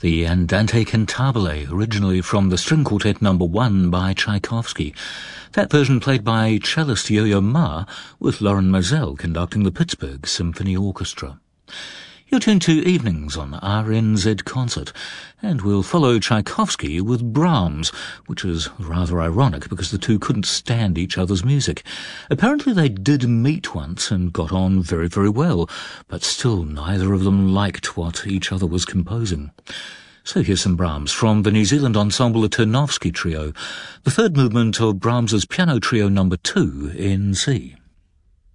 The Andante Cantabile, originally from the String Quartet No. 1 by Tchaikovsky. That version played by cellist Yo-Yo Ma, with Loren Mazel conducting the Pittsburgh Symphony Orchestra. You're tuned to Evenings on RNZ Concert, and we'll follow Tchaikovsky with Brahms, which is rather ironic because the two couldn't stand each other's music. Apparently they did meet once and got on very, very well, but still neither of them liked what each other was composing. So here's some Brahms from the New Zealand ensemble, the Ternovsky Trio, the third movement of Brahms's Piano Trio No. 2 in C.